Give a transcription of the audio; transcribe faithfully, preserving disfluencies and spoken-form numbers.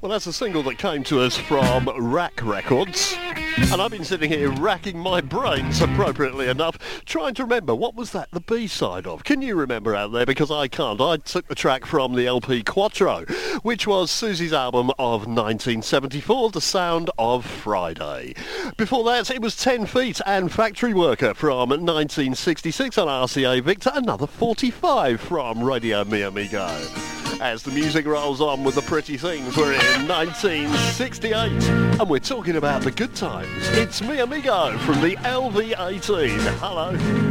Well, that's a single that came to us from Rack Records. And I've been sitting here racking my brains, appropriately enough, trying to remember, what was that the B-side of? Can you remember out there? Because I can't. I took the track from the L P Quattro, which was Susie's album of nineteen seventy-four, The Sound of Friday. Before that, it was ten feet and Factory Worker from nineteen sixty-six on R C A Victor, another forty-five from Radio Mi Amigo. As the music rolls on with the pretty things, we're in nineteen sixty-eight, and we're talking about the good times. It's Mi Amigo from the L V eighteen. Hello.